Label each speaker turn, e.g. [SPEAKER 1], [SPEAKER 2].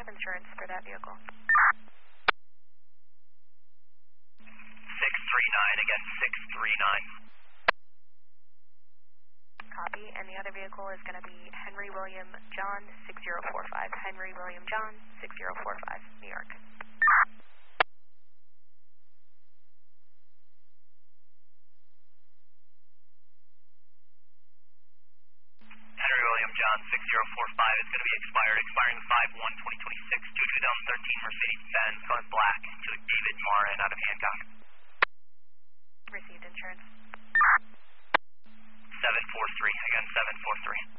[SPEAKER 1] have insurance for that vehicle?
[SPEAKER 2] 639, again, 639.
[SPEAKER 1] Copy, and the other vehicle is going to be Henry William John 6045. Henry William John 6045, New York.
[SPEAKER 2] Henry William John 6045 is going to be expiring 5/1/2026, 2013 Mercedes-Benz, going black to David Marin out of Hancock.
[SPEAKER 1] Received insurance.
[SPEAKER 2] 743, again, 743.